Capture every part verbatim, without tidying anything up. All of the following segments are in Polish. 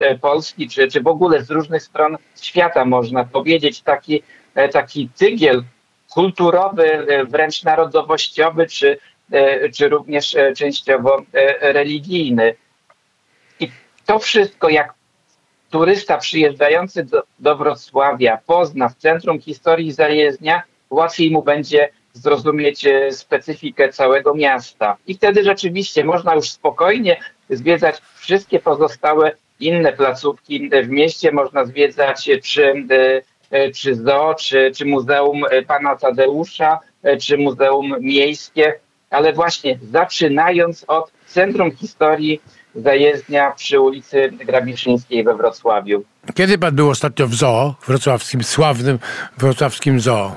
Polski, czy, czy w ogóle z różnych stron świata, można powiedzieć, taki, taki tygiel kulturowy, wręcz narodowościowy, czy, czy również częściowo religijny. I to wszystko, jak turysta przyjeżdżający do, do Wrocławia pozna w centrum historii zajezdnia, łatwiej mu będzie zrozumieć specyfikę całego miasta. I wtedy rzeczywiście można już spokojnie zwiedzać wszystkie pozostałe inne placówki w mieście. Można zwiedzać czy, czy zoo, czy, czy Muzeum Pana Tadeusza, czy Muzeum Miejskie, ale właśnie zaczynając od centrum historii zajezdnia przy ulicy Grabiszyńskiej we Wrocławiu. Kiedy pan był ostatnio w zoo wrocławskim, sławnym wrocławskim zoo?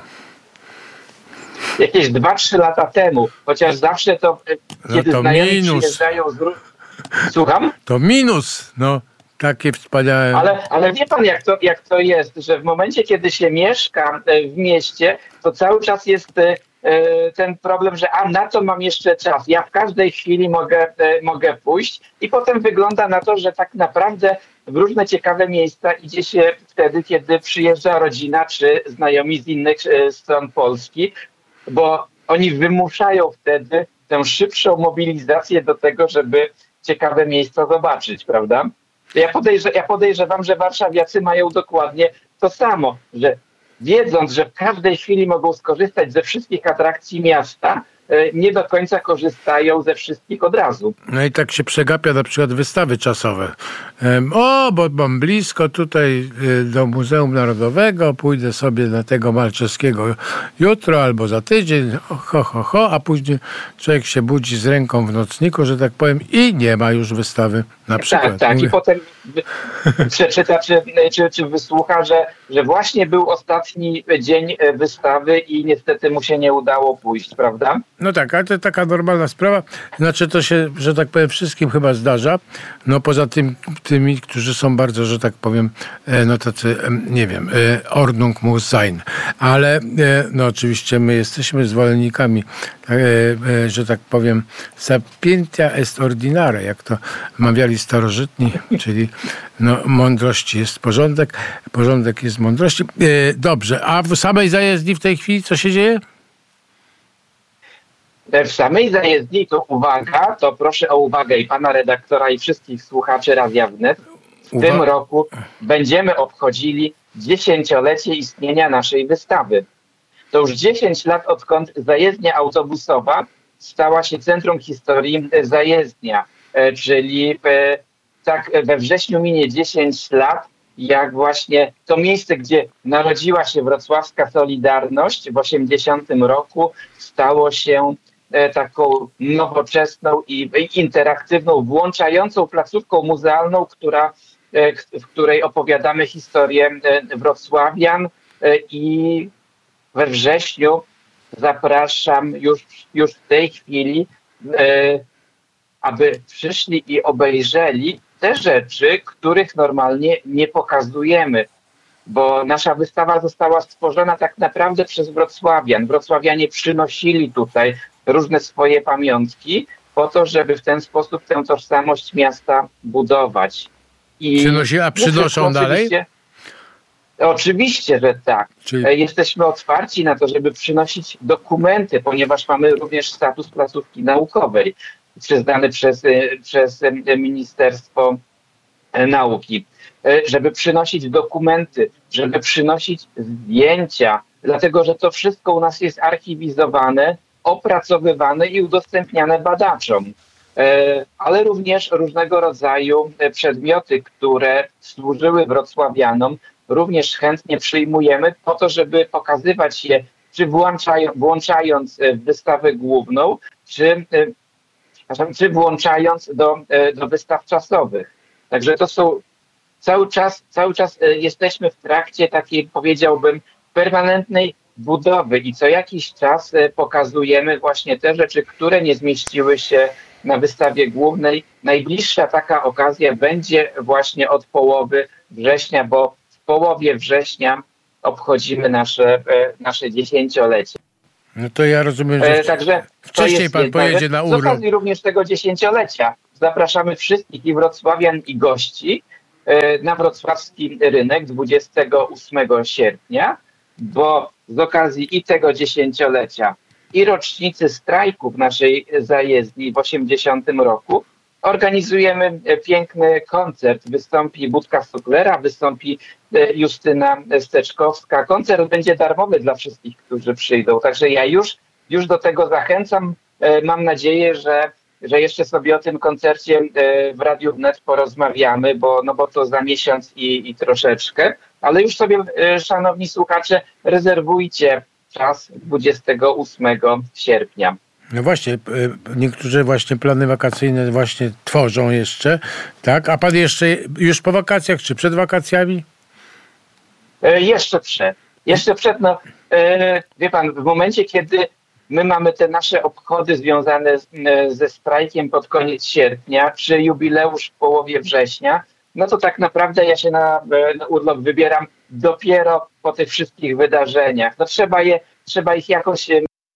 Jakieś dwa trzy lata temu, chociaż zawsze to, no kiedy to znajomi minus. przyjeżdżają z... Słucham? To minus, no. Takie wspaniałe... Ale, ale wie pan, jak to, jak to jest, że w momencie, kiedy się mieszka w mieście, to cały czas jest ten problem, że a na to mam jeszcze czas. Ja w każdej chwili mogę, mogę pójść i potem wygląda na to, że tak naprawdę w różne ciekawe miejsca idzie się wtedy, kiedy przyjeżdża rodzina czy znajomi z innych stron Polski, bo oni wymuszają wtedy tę szybszą mobilizację do tego, żeby ciekawe miejsca zobaczyć, prawda? Ja, podejrze, ja podejrzewam, że warszawiacy mają dokładnie to samo, że wiedząc, że w każdej chwili mogą skorzystać ze wszystkich atrakcji miasta, nie do końca korzystają ze wszystkich od razu. No i tak się przegapia na przykład wystawy czasowe. O, bo mam blisko tutaj do Muzeum Narodowego, pójdę sobie na tego Malczewskiego jutro albo za tydzień, ho, ho, ho, a później człowiek się budzi z ręką w nocniku, że tak powiem, i nie ma już wystawy na przykład. Tak, tak. Mówię... I potem przeczyta czy, czy, czy wysłucha, że, że właśnie był ostatni dzień wystawy i niestety mu się nie udało pójść, prawda? No tak, ale to taka normalna sprawa. Znaczy to się, że tak powiem, wszystkim chyba zdarza. No poza tym, tymi, którzy są bardzo, że tak powiem, no tacy, nie wiem, Ordnung muss sein. Ale no oczywiście my jesteśmy zwolennikami, że tak powiem, sapientia est ordinare, jak to mawiali starożytni, czyli no, mądrości jest porządek, porządek jest mądrości. Dobrze, a w samej zajezdni w tej chwili co się dzieje? W samej zajezdni, to uwaga, to proszę o uwagę i pana redaktora i wszystkich słuchaczy Radia Wnet. W Uwa- tym roku będziemy obchodzili dziesięciolecie istnienia naszej wystawy. To już dziesięć lat, odkąd zajezdnia autobusowa stała się centrum historii zajezdnia, czyli tak we wrześniu minie dziesięć lat, jak właśnie to miejsce, gdzie narodziła się wrocławska Solidarność w osiemdziesiątym roku, stało się taką nowoczesną i interaktywną, włączającą placówką muzealną, która, w której opowiadamy historię wrocławian. I we wrześniu zapraszam już, już w tej chwili, aby przyszli i obejrzeli te rzeczy, których normalnie nie pokazujemy, bo nasza wystawa została stworzona tak naprawdę przez wrocławian. Wrocławianie przynosili tutaj różne swoje pamiątki po to, żeby w ten sposób tę tożsamość miasta budować. I Przynosi, a przynoszą dalej? Oczywiście, że tak. Czyli... Jesteśmy otwarci na to, żeby przynosić dokumenty, ponieważ mamy również status placówki naukowej przyznany przez, przez Ministerstwo Nauki. Żeby przynosić dokumenty, żeby przynosić zdjęcia, dlatego że to wszystko u nas jest archiwizowane, opracowywane i udostępniane badaczom. Ale również różnego rodzaju przedmioty, które służyły wrocławianom, również chętnie przyjmujemy po to, żeby pokazywać je, czy włączając, włączając w wystawę główną, czy, czy włączając do, do wystaw czasowych. Także to są cały czas, cały czas jesteśmy w trakcie takiej, powiedziałbym, permanentnej budowy i co jakiś czas pokazujemy właśnie te rzeczy, które nie zmieściły się na wystawie głównej. Najbliższa taka okazja będzie właśnie od połowy września, bo w połowie września obchodzimy nasze, nasze dziesięciolecie. No to ja rozumiem, że e, Także wcześniej pan pojedzie rzecz. na urlop. Z okazji również tego dziesięciolecia zapraszamy wszystkich i wrocławian, i gości na wrocławski rynek dwudziestego ósmego sierpnia, bo z okazji i tego dziesięciolecia, i rocznicy strajku w naszej zajezdni w osiemdziesiątym roku organizujemy piękny koncert. Wystąpi Budka Stuchlera, wystąpi Justyna Steczkowska. Koncert będzie darmowy dla wszystkich, którzy przyjdą. Także ja już, już do tego zachęcam. Mam nadzieję, że, że jeszcze sobie o tym koncercie w Radiu Wnet porozmawiamy, bo, no bo to za miesiąc i, i troszeczkę. Ale już sobie, szanowni słuchacze, rezerwujcie czas dwudziestego ósmego sierpnia. No właśnie, niektórzy właśnie plany wakacyjne właśnie tworzą jeszcze, tak? A pan jeszcze już po wakacjach, czy przed wakacjami? E, jeszcze przed. Jeszcze przed, no e, wie pan, w momencie, kiedy my mamy te nasze obchody związane z, ze strajkiem pod koniec sierpnia, czy jubileusz w połowie września, no to tak naprawdę ja się na, na urlop wybieram dopiero po tych wszystkich wydarzeniach. No trzeba je, trzeba ich jakoś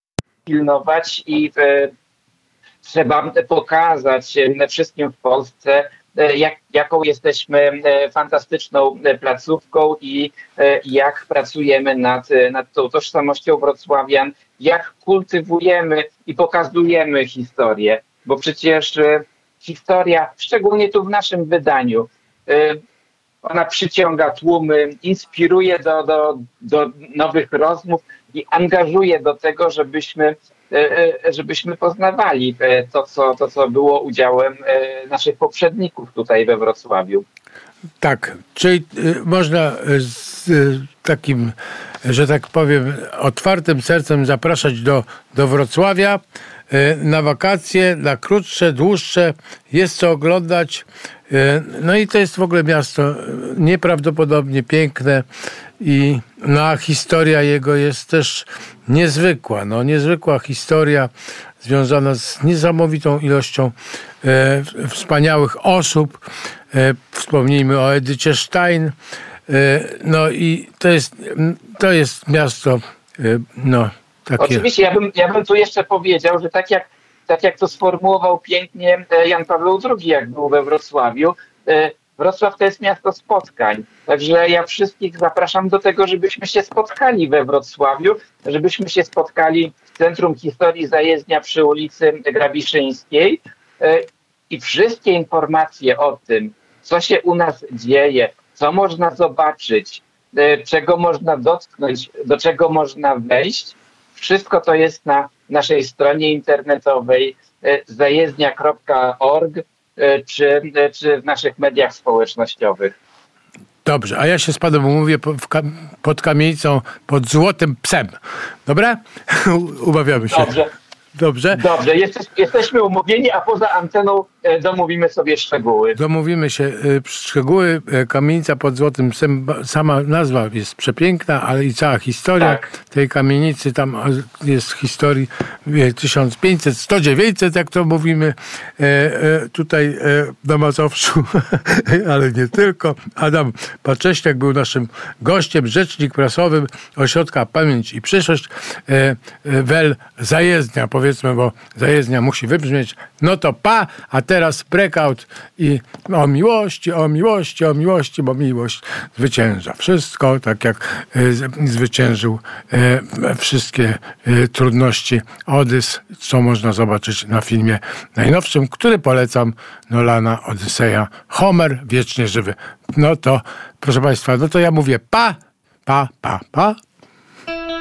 pilnować i e, trzeba pokazać e, wszystkim w Polsce, e, jak, jaką jesteśmy e, fantastyczną e, placówką i e, jak pracujemy nad, nad tą tożsamością wrocławian, jak kultywujemy i pokazujemy historię, bo przecież e, historia, szczególnie tu w naszym wydaniu, e, ona przyciąga tłumy, inspiruje do, do, do nowych rozmów i angażuje do tego, żebyśmy, żebyśmy poznawali to co, to, co było udziałem naszych poprzedników tutaj we Wrocławiu. Tak, czyli można z takim, że tak powiem, otwartym sercem zapraszać do, do Wrocławia na wakacje, na krótsze, dłuższe. Jest co oglądać. No i to jest w ogóle miasto nieprawdopodobnie piękne i no, a historia jego jest też niezwykła. No, niezwykła historia związana z niesamowitą ilością e, wspaniałych osób. E, wspomnijmy o Edycie Stein. E, no i to jest, to jest miasto e, no, takie... Oczywiście, ja bym, ja bym tu jeszcze powiedział, że tak jak Tak jak to sformułował pięknie Jan Paweł drugi, jak był we Wrocławiu, Wrocław to jest miasto spotkań. Także ja wszystkich zapraszam do tego, żebyśmy się spotkali we Wrocławiu, żebyśmy się spotkali w Centrum Historii Zajezdnia przy ulicy Grabiszyńskiej i wszystkie informacje o tym, co się u nas dzieje, co można zobaczyć, czego można dotknąć, do czego można wejść, wszystko to jest na naszej stronie internetowej zajezdnia kropka org czy, czy w naszych mediach społecznościowych. Dobrze, a ja się z panem umówię pod kamienicą, pod Złotym Psem. Dobra? Umawiamy się. Dobrze. Dobrze? Dobrze, Jesteś, jesteśmy umówieni, a poza anteną domówimy sobie szczegóły. Domówimy się szczegóły. Kamienica pod Złotym Psem, sama nazwa jest przepiękna, ale i cała historia tak. tej kamienicy, tam jest historii tysiąc pięćset, sto dziewięćset, jak to mówimy tutaj na Mazowszu, ale nie tylko. Adam Pacześniak był naszym gościem, rzecznik prasowy Ośrodka Pamięć i Przyszłość. Wel Zajezdnia, powiedzmy, bo zajezdnia musi wybrzmieć. No to pa, a teraz breakout i o miłości, o miłości, o miłości, bo miłość zwycięża wszystko, tak jak y, zwyciężył y, wszystkie y, trudności Odys, co można zobaczyć na filmie najnowszym, który polecam, Nolana Odyseja, Homer wiecznie żywy. No to, proszę państwa, no to ja mówię pa, pa, pa, pa.